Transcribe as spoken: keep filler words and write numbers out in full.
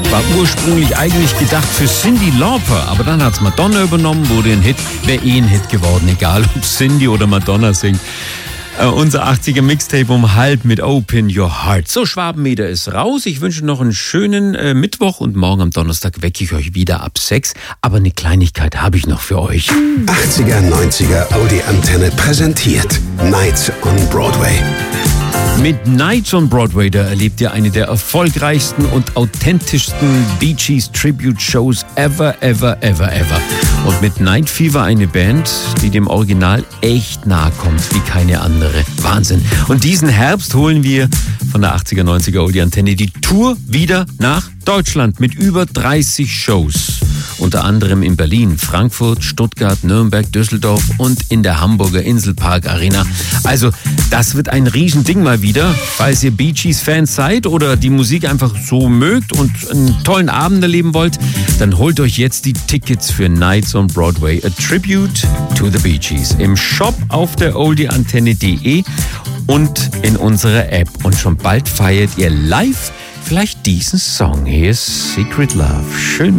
War ursprünglich eigentlich gedacht für Cyndi Lauper, aber dann hat's Madonna übernommen, wurde ein Hit. Wäre eh ein Hit geworden, egal ob Cyndi oder Madonna singt. Uh, unser achtziger Mixtape um halb mit Open Your Heart. So, Schwabenmeter ist raus. Ich wünsche noch einen schönen äh, Mittwoch und morgen am Donnerstag wecke ich euch wieder ab sechs. Aber eine Kleinigkeit habe ich noch für euch. achtziger, neunziger Audi Antenne präsentiert Nights on Broadway. Mit Nights on Broadway, da erlebt ihr eine der erfolgreichsten und authentischsten Bee Gees Tribute Shows ever, ever, ever, ever. Und mit Night Fever eine Band, die dem Original echt nahe kommt wie keine andere. Wahnsinn. Und diesen Herbst holen wir von der achtziger, neunziger Audi Antenne die Tour wieder nach Deutschland mit über dreißig Shows. Unter anderem in Berlin, Frankfurt, Stuttgart, Nürnberg, Düsseldorf und in der Hamburger Inselpark Arena. Also das wird ein Riesending mal wieder. Falls ihr Bee Gees Fans seid oder die Musik einfach so mögt und einen tollen Abend erleben wollt, dann holt euch jetzt die Tickets für Nights on Broadway, a tribute to the Bee Gees. Im Shop auf der oldie antenne punkt de und in unserer App. Und schon bald feiert ihr live vielleicht diesen Song. Hier ist Secret Love. Schön.